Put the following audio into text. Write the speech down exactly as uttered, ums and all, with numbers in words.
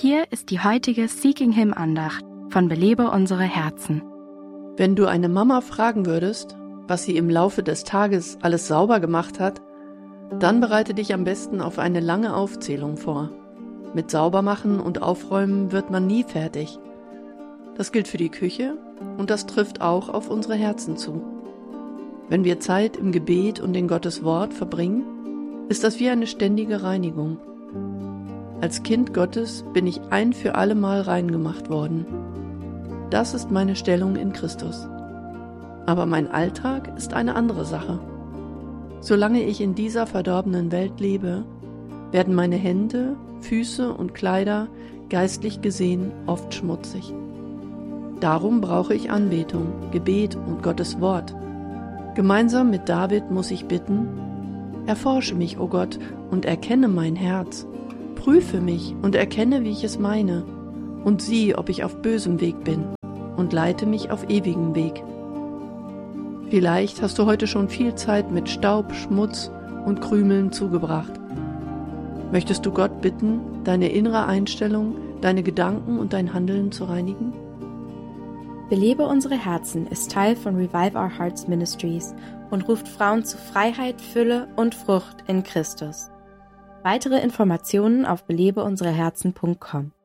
Hier ist die heutige Seeking Him Andacht von Belebe unsere Herzen. Wenn du eine Mama fragen würdest, was sie im Laufe des Tages alles sauber gemacht hat, dann bereite dich am besten auf eine lange Aufzählung vor. Mit Saubermachen und Aufräumen wird man nie fertig. Das gilt für die Küche und das trifft auch auf unsere Herzen zu. Wenn wir Zeit im Gebet und in Gottes Wort verbringen, ist das wie eine ständige Reinigung. Als Kind Gottes bin ich ein für alle Mal rein gemacht worden. Das ist meine Stellung in Christus. Aber mein Alltag ist eine andere Sache. Solange ich in dieser verdorbenen Welt lebe, werden meine Hände, Füße und Kleider geistlich gesehen oft schmutzig. Darum brauche ich Anbetung, Gebet und Gottes Wort. Gemeinsam mit David muss ich bitten: Erforsche mich, o Gott, und erkenne mein Herz. Prüfe mich und erkenne, wie ich es meine, und sieh, ob ich auf bösem Weg bin, und leite mich auf ewigem Weg. Vielleicht hast du heute schon viel Zeit mit Staub, Schmutz und Krümeln zugebracht. Möchtest du Gott bitten, deine innere Einstellung, deine Gedanken und dein Handeln zu reinigen? Belebe unsere Herzen ist Teil von Revive Our Hearts Ministries und ruft Frauen zu Freiheit, Fülle und Frucht in Christus. Weitere Informationen auf belebe unsere herzen punkt com.